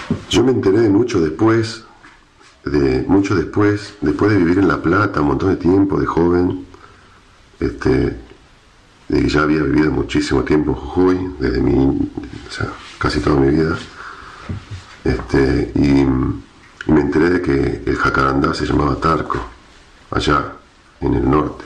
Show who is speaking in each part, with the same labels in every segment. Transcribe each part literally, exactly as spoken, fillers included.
Speaker 1: Yo me enteré de mucho después, de mucho después, después de vivir en La Plata un montón de tiempo, de joven, este, de que ya había vivido muchísimo tiempo en Jujuy, desde mi, o sea, casi toda mi vida, este, y, y me enteré de que el jacarandá se llamaba Tarco, allá, en el norte.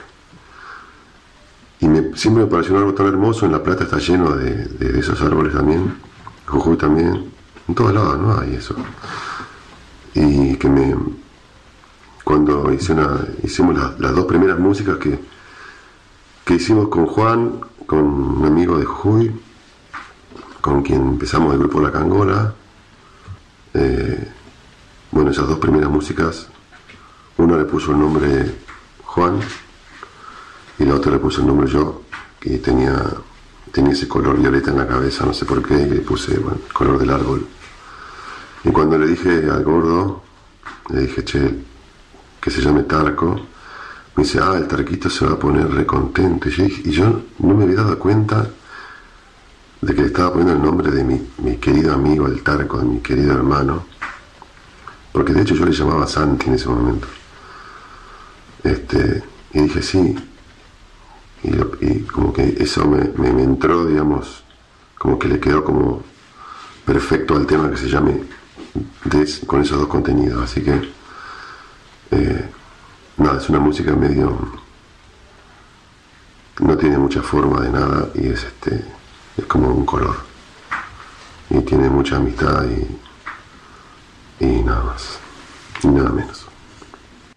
Speaker 1: Y me, siempre me pareció algo tan hermoso. En La Plata está lleno de, de, de esos árboles también, Jujuy también, en todos lados no hay eso. Y que me, cuando hice una, hicimos la, las dos primeras músicas que, que hicimos con Juan, con un amigo de Jujuy, con quien empezamos el grupo La Cangola, eh, bueno, esas dos primeras músicas, una le puso el nombre Juan y la otra le puse el nombre yo, que tenía, tenía ese color violeta en la cabeza, no sé por qué, y le puse, bueno, el color del árbol. Y cuando le dije al gordo, le dije, che, que se llame Tarco, me dice, ah, el Tarquito se va a poner recontento. Y yo, y yo no me había dado cuenta de que le estaba poniendo el nombre de mi, mi querido amigo, el Tarco, de mi querido hermano, porque de hecho yo le llamaba Santi en ese momento. Este, y dije, sí. Y, lo, y como que eso me, me, me entró, digamos, como que le quedó como perfecto al tema que se llame de, con esos dos contenidos. Así que, eh, nada, es una música medio, no tiene mucha forma de nada y es este, es como un color. Y tiene mucha amistad y, y nada más, y nada menos.